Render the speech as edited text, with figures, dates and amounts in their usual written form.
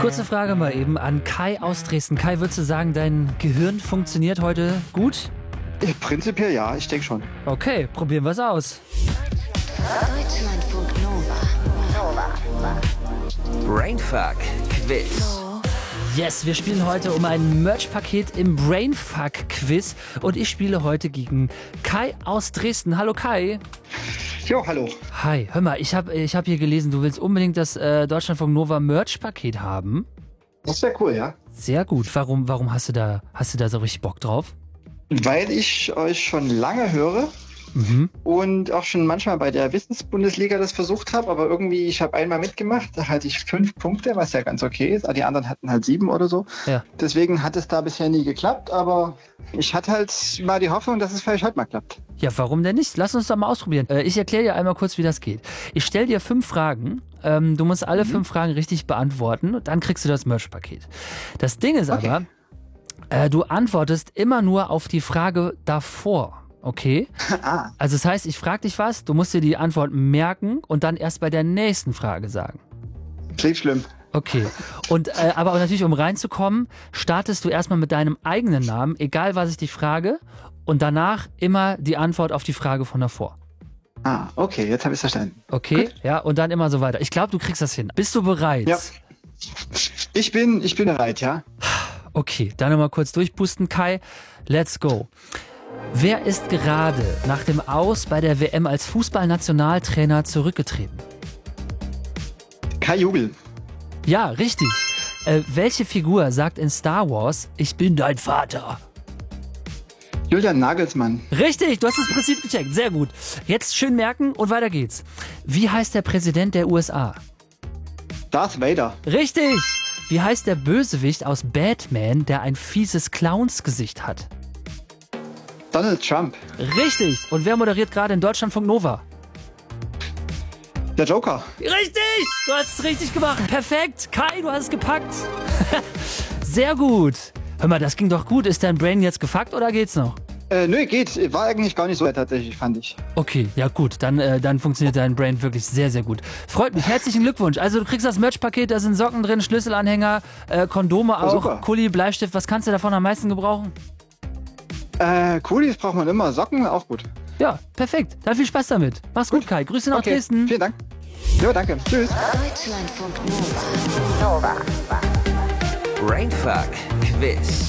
Kurze Frage mal eben an Kai aus Dresden. Kai, würdest du sagen, dein Gehirn funktioniert heute gut? Prinzipiell ja, ich denke schon. Okay, probieren wir es aus. Deutschlandfunk Nova. Brainfuck Quiz. Yes, wir spielen heute um ein Merch-Paket im Brainfuck-Quiz und ich spiele heute gegen Kai aus Dresden. Hallo Kai. Jo, hallo. Hi, hör mal, ich hab hier gelesen, du willst unbedingt das Deutschlandfunk Nova Merch-Paket haben. Das wäre cool, ja. Sehr gut. Warum hast du da so richtig Bock drauf? Weil ich euch schon lange höre und auch schon manchmal bei der Wissensbundesliga das versucht habe, aber irgendwie, ich habe einmal mitgemacht, da hatte ich 5 Punkte, was ja ganz okay ist, aber die anderen hatten halt 7 oder so. Ja. Deswegen hat es da bisher nie geklappt, aber ich hatte halt mal die Hoffnung, dass es vielleicht heute mal klappt. Ja, warum denn nicht? Lass uns doch mal ausprobieren. Ich erkläre dir einmal kurz, wie das geht. Ich stelle dir 5 Fragen. Du musst alle 5 Fragen richtig beantworten und dann kriegst du das Merch-Paket. Das Ding ist aber, du antwortest immer nur auf die Frage davor. Okay? Also das heißt, ich frage dich was, du musst dir die Antwort merken und dann erst bei der nächsten Frage sagen. Klingt schlimm. Okay. Und aber natürlich, um reinzukommen, startest du erstmal mit deinem eigenen Namen, egal was ich dich frage, und danach immer die Antwort auf die Frage von davor. Okay, jetzt habe ich es verstanden. Okay? Gut. Ja, und dann immer so weiter. Ich glaube, du kriegst das hin. Bist du bereit? Ja. Ich bin bereit, ja. Okay, dann nochmal kurz durchpusten, Kai. Let's go. Wer ist gerade nach dem Aus bei der WM als Fußballnationaltrainer zurückgetreten? Kai Jubel. Ja, richtig. Welche Figur sagt in Star Wars, ich bin dein Vater? Julian Nagelsmann. Richtig, du hast das Prinzip gecheckt. Sehr gut. Jetzt schön merken und weiter geht's. Wie heißt der Präsident der USA? Darth Vader. Richtig. Wie heißt der Bösewicht aus Batman, der ein fieses Clownsgesicht hat? Donald Trump. Richtig. Und wer moderiert gerade in Deutschlandfunk Nova? Der Joker. Richtig. Du hast es richtig gemacht. Perfekt. Kai, du hast es gepackt. Sehr gut. Hör mal, das ging doch gut. Ist dein Brain jetzt gefuckt oder geht's noch? Nö, geht. War eigentlich gar nicht so tatsächlich, fand ich. Okay, ja gut, dann funktioniert dein Brain wirklich sehr, sehr gut. Freut mich, herzlichen Glückwunsch. Also du kriegst das Merch-Paket, da sind Socken drin, Schlüsselanhänger, Kondome auch, super. Kuli, Bleistift. Was kannst du davon am meisten gebrauchen? Kulis braucht man immer, Socken auch gut. Ja, perfekt. Dann viel Spaß damit. Mach's gut, Kai. Grüße nach Okay, Dresden. vielen Dank. Jo, danke. Tschüss. Deutschlandfunk Nova. Brainfuck Quiz.